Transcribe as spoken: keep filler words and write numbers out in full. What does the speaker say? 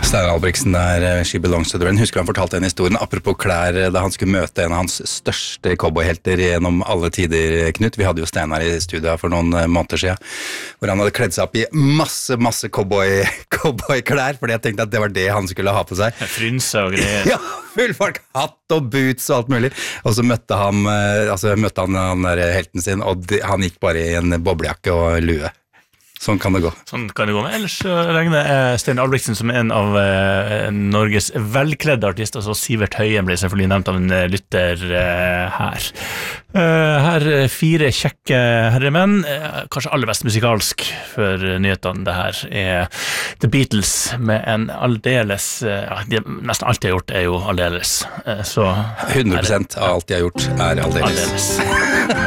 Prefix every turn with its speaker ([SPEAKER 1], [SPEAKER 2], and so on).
[SPEAKER 1] Steinar Albrigtsen der, She Belongs to the Rain. Husker han fortalte en historien, apropos klær, da han skulle møte en av hans største cowboyhelter gjennom alle tider, Knut. Vi hadde jo Steinar i studio for noen måneder siden, hvor han hadde kledd seg opp i masse, masse cowboy, cowboyklær, fordi jeg tenkte at det var det han skulle ha på seg.
[SPEAKER 2] Frynse og greier.
[SPEAKER 1] Ja, fullfolk, hatt og boots og alt mulig. Og så møtte han, altså møtte han, han der helten sin, og de, han gikk bare i en boblejakke og lue. Sånn kan det gå.
[SPEAKER 2] Sånn kan det gå. Men ellers regner jeg Steinar Albrigtsen som en av eh, Norges velkledde artister, så Sivert Høyen ble selvfølgelig nevnt av en lytter eh, her. Uh, her fire kjekke herremenn, uh, kanskje aller best musikalsk for nyhetene. Det her er The Beatles med en aldeles, uh, ja, de, nesten alt de har gjort er jo aldeles. Uh, så
[SPEAKER 1] hundre prosent av alt de har gjort er aldeles.
[SPEAKER 2] aldeles.